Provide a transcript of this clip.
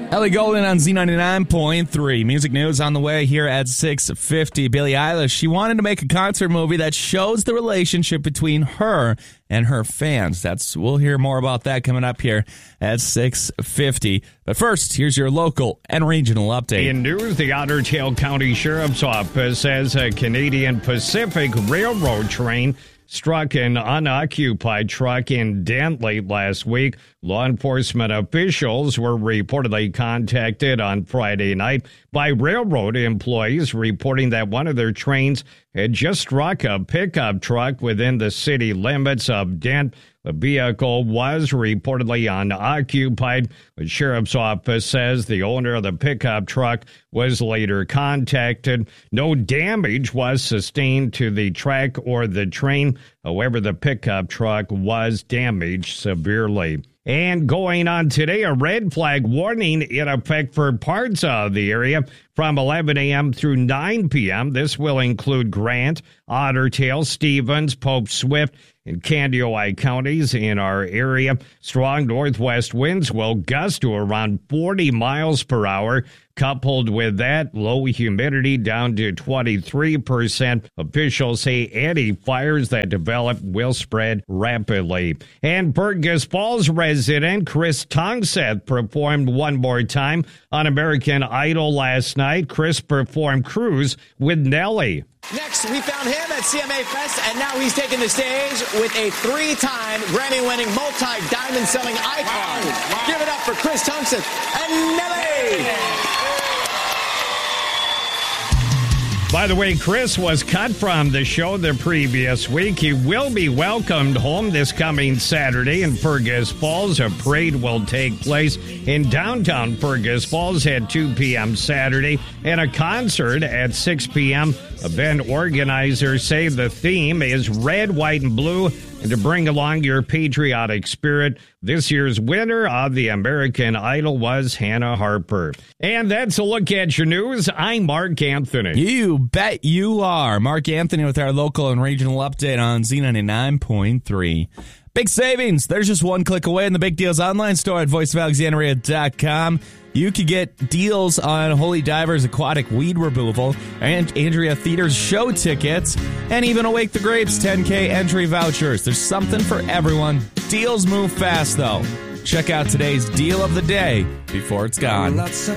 Ellie Goulding on Z99.3. Music news on the way here at 6:50. Billie Eilish, she wanted to make a concert movie that shows the relationship between her and her fans. We'll hear more about that coming up here at 6:50. But first, here's your local and regional update. In news, the Otter Tail County Sheriff's Office says a Canadian Pacific Railroad train struck an unoccupied truck in Dent late last week. Law enforcement officials were reportedly contacted on Friday night by railroad employees reporting that one of their trains had just struck a pickup truck within the city limits of Dent. The vehicle was reportedly unoccupied. The sheriff's office says the owner of the pickup truck was later contacted. No damage was sustained to the track or the train. However, the pickup truck was damaged severely. And going on today, a red flag warning in effect for parts of the area from 11 a.m. through 9 p.m. This will include Grant, Otter Tail, Stevens, Pope Swift, and Candioi counties in our area. Strong northwest winds will gust to around 40 miles per hour. Coupled with that, low humidity down to 23%. Officials say any fires that develop will spread rapidly. And Fergus Falls resident Chris Tungseth performed one more time on American Idol last night. Chris performed Cruise with Nelly. Next, we found him at CMA Fest, and now he's taking the stage with a 3-time Grammy-winning, multi-diamond selling icon. Wow. Give it up for Chris Tungseth and Nelly. By the way, Chris was cut from the show the previous week. He will be welcomed home this coming Saturday in Fergus Falls. A parade will take place in downtown Fergus Falls at 2 p.m. Saturday and a concert at 6 p.m. Event organizers say the theme is red, white, and blue, and to bring along your patriotic spirit. This year's winner of the American Idol was Hannah Harper. And that's a look at your news. I'm Mark Anthony. You bet you are. Mark Anthony with our local and regional update on Z99.3. Big savings. There's just one click away in the Big Deals online store at voiceofalexandria.com. You could get deals on Holy Divers Aquatic Weed Removal and Andrea Theater's show tickets, and even Awake the Grapes 10K entry vouchers. There's something for everyone. Deals move fast, though. Check out today's deal of the day before it's gone. Lots of